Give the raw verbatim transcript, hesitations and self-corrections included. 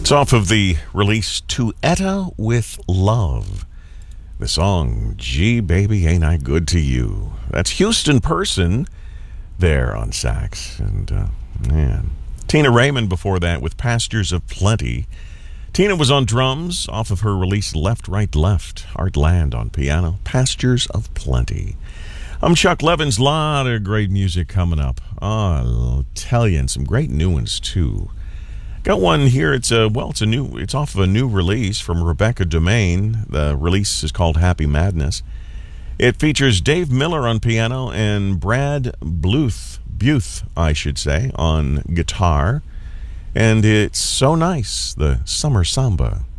It's off of the release To Etta with Love. The song, Gee Baby Ain't I Good to You. That's Houston Person there on sax. And, uh, man. Tina Raymond before that with Pastures of Plenty. Tina was on drums off of her release Left, Right, Left. Art Land on piano. Pastures of Plenty. I'm Chuck Levins. A lot of great music coming up. Oh, I'll tell you, and some great new ones, too. Got one here. It's a well. It's a new. It's off of a new release from Rebecca Domain. The release is called Happy Madness. It features Dave Miller on piano and Brad Bluth, Buth, I should say, on guitar. And it's so nice. The Summer Samba.